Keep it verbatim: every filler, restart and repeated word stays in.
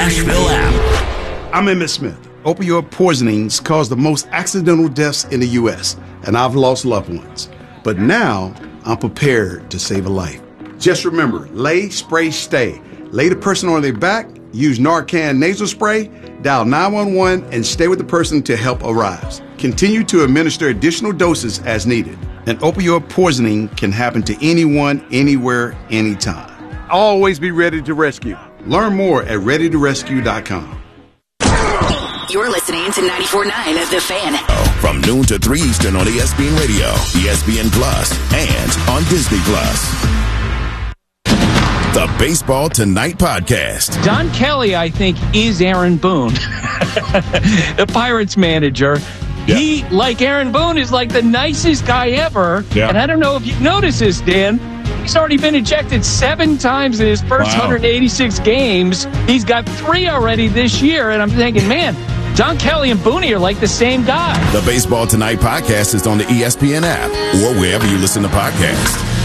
Nashville app. I'm Emmitt Smith. Opioid poisonings cause the most accidental deaths in the U S, and I've lost loved ones. But now, I'm prepared to save a life. Just remember, lay, spray, stay. Lay the person on their back, use Narcan nasal spray, dial nine one one, and stay with the person until help arrives. Continue to administer additional doses as needed. An opioid poisoning can happen to anyone, anywhere, anytime. Always be ready to rescue. Learn more at ready to rescue dot com. You're listening to ninety-four point nine The Fan. From noon to three Eastern on E S P N Radio, E S P N Plus, and on Disney Plus. The Baseball Tonight podcast. Don Kelly, I think, is Aaron Boone, the Pirates manager. Yeah. He, like Aaron Boone, is like the nicest guy ever. Yeah. And I don't know if you've noticed this, Dan. He's already been ejected seven times in his first wow. one hundred eighty-six games. He's got three already this year. And I'm thinking, man, Don Kelly and Booney are like the same guy. The Baseball Tonight podcast is on the E S P N app or wherever you listen to podcasts.